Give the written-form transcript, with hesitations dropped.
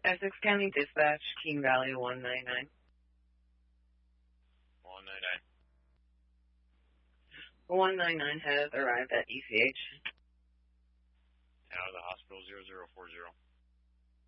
Essex County Dispatch, Keene Valley 199. 199. 199 has arrived at ECH. Town of the hospital 0040.